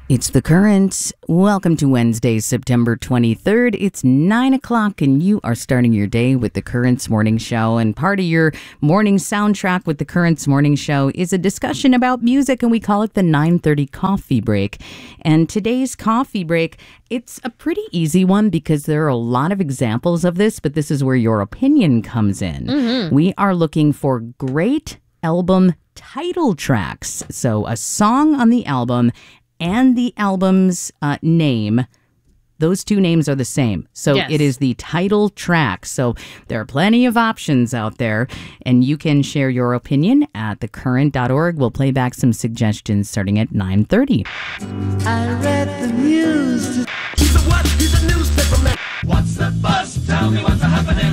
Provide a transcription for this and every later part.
It's The Current. Welcome to Wednesday, September 23rd. It's 9 o'clock and you are starting your day with The Current's Morning Show. And part of your morning soundtrack with The Current's Morning Show is a discussion about music, and we call it the 9:30 coffee break. And today's coffee break, it's a pretty easy one because there are a lot of examples of this, but this is where your opinion comes in. We are looking for great album title tracks. So a song on the album and the album's name, those two names are the same. So Yes. It is the title track. So there are plenty of options out there, and you can share your opinion at thecurrent.org. We'll play back some suggestions starting at 9:30. I read the news. He's a what? He's a newspaper man. What's the buzz? Tell me what's happening.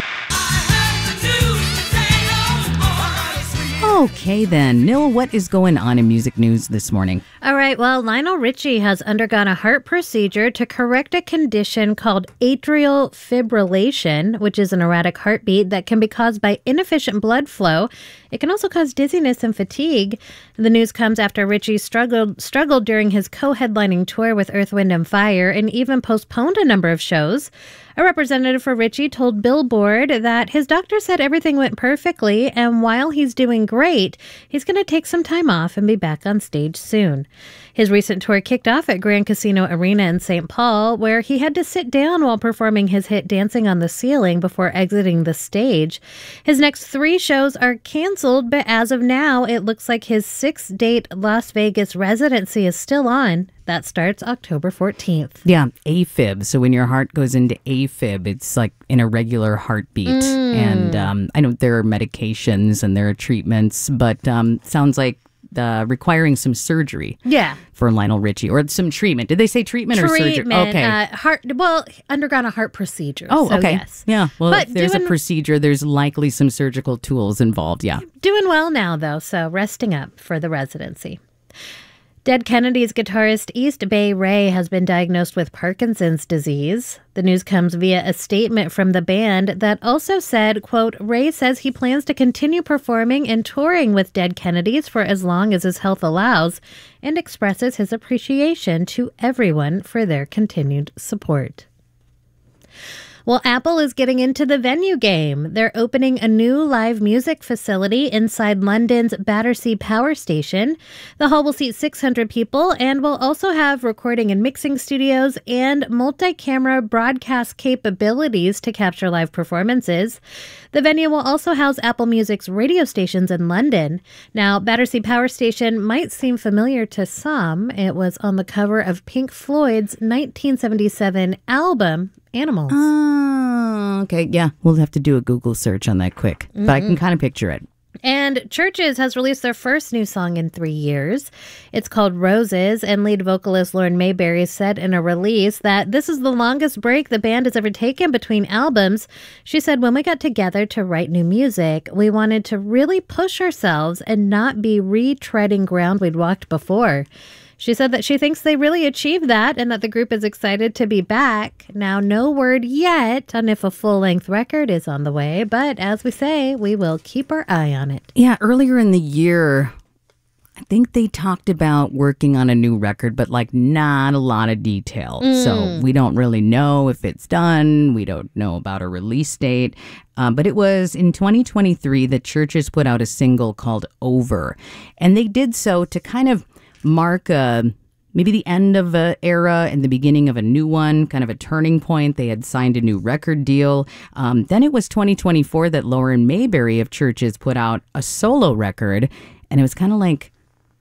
Okay then, Nil, what is going on in music news this morning? All right, well, Lionel Richie has undergone a heart procedure to correct a condition called atrial fibrillation, which is an erratic heartbeat that can be caused by inefficient blood flow. It can also cause dizziness and fatigue. The news comes after Richie struggled during his co-headlining tour with Earth, Wind & Fire and even postponed a number of shows. A representative for Richie told Billboard that his doctor said everything went perfectly, and while he's doing great, he's going to take some time off and be back on stage soon. His recent tour kicked off at Grand Casino Arena in St. Paul, where he had to sit down while performing his hit Dancing on the Ceiling before exiting the stage. His next 3 shows are canceled, but as of now, it looks like his 6-date Las Vegas residency is still on. That starts October 14th. Yeah, AFib. So when your heart goes into AFib, it's like an irregular heartbeat. And I know there are medications and there are treatments, but sounds like requiring some surgery. Yeah. For Lionel Richie, or some treatment. Did they say treatment or surgery? Okay. Undergone a heart procedure. Oh, so okay. Yes. Yeah. Well, But if there's a procedure, there's likely some surgical tools involved. Yeah. Doing well now, though, so resting up for the residency. Dead Kennedys guitarist East Bay Ray has been diagnosed with Parkinson's disease. The news comes via a statement from the band that also said, quote, Ray says he plans to continue performing and touring with Dead Kennedys for as long as his health allows, and expresses his appreciation to everyone for their continued support. Well, Apple is getting into the venue game. They're opening a new live music facility inside London's Battersea Power Station. The hall will seat 600 people and will also have recording and mixing studios and multi-camera broadcast capabilities to capture live performances. The venue will also house Apple Music's radio stations in London. Now, Battersea Power Station might seem familiar to some. It was on the cover of Pink Floyd's 1977 album, Animals. Oh, okay. Yeah, we'll have to do a Google search on that quick. But I can kind of picture it. And Churches has released their first new song in 3 years. It's called Roses, and lead vocalist Lauren Mayberry said in a release that this is the longest break the band has ever taken between albums. She said, when we got together to write new music, we wanted to really push ourselves and not be retreading ground we'd walked before. She said that she thinks they really achieved that and that the group is excited to be back. Now, no word yet on if a full-length record is on the way, but as we say, we will keep our eye on it. Yeah, earlier in the year, I think they talked about working on a new record, but like not a lot of detail. So we don't really know if it's done. We don't know about a release date. But it was in 2023 that Churches put out a single called Over. And they did so to kind of mark maybe the end of an era and the beginning of a new one, kind of a turning point. They had signed a new record deal. Then it was 2024 that Lauren Mayberry of Churches put out a solo record. And it was kind of like,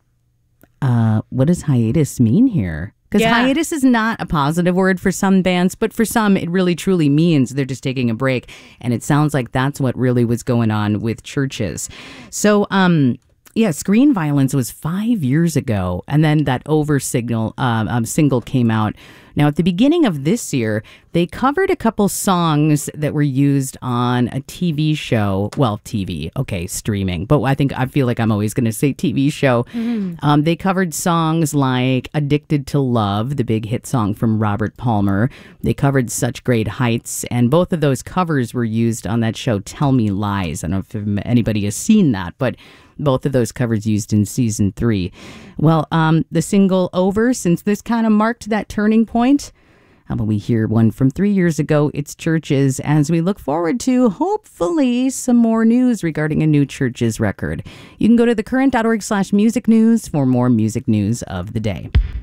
what does hiatus mean here? Because hiatus is not a positive word for some bands, but for some, it really truly means they're just taking a break. And it sounds like that's what really was going on with Churches. So, yeah, Screen Violence was 5 years ago, and then that Over single came out Now, at the beginning of this year, they covered a couple songs that were used on a TV show. Well, TV, okay, streaming. But I feel like I'm always going to say TV show. They covered songs like Addicted to Love, the big hit song from Robert Palmer. They covered Such Great Heights, and both of those covers were used on that show Tell Me Lies. I don't know if anybody has seen that, but both of those covers used in season 3. Well, the single Over, since this kind of marked that turning point, how about we hear one from 3 years ago? It's Churches, as we look forward to, hopefully, some more news regarding a new Churches record. You can go to thecurrent.org/music news for more music news of the day.